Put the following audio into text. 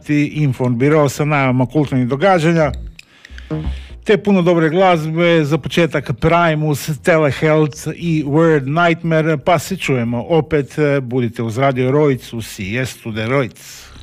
sati informirao sa najavama kulturnih događanja, te puno dobre glazbe, za početak Primus, Telehealth i Word Nightmare, pa se čujemo opet, budite uz Radio Rojc, u Siestu de Rojc.